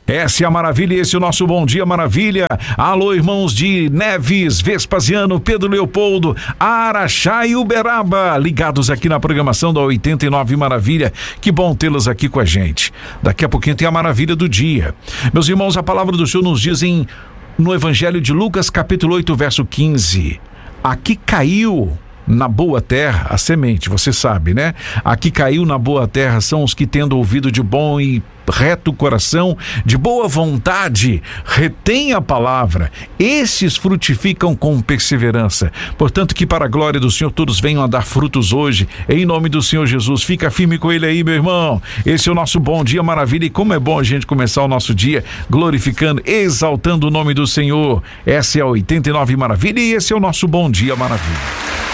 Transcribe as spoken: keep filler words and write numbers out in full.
Essa é a Maravilha e esse é o nosso Bom Dia Maravilha. Alô, irmãos de Neves, Vespasiano, Pedro Leopoldo, Araxá e Uberaba, ligados aqui na programação da oitenta e nove Maravilha. Que bom tê-los aqui com a gente. Daqui a pouquinho tem a Maravilha do Dia. Meus irmãos, a palavra do Senhor nos diz em, no Evangelho de Lucas, capítulo oito, verso quinze. Aqui caiu na boa terra a semente, você sabe, né? Aqui caiu na boa terra são os que, tendo ouvido de bom e reto coração, de boa vontade, retém a palavra, esses frutificam com perseverança. Portanto, que para a glória do Senhor todos venham a dar frutos hoje, em nome do Senhor Jesus. Fica firme com ele aí, meu irmão. Esse é o nosso Bom Dia Maravilha, e como é bom a gente começar o nosso dia glorificando, exaltando o nome do Senhor. Essa é a oitenta e nove Maravilha e esse é o nosso Bom Dia Maravilha.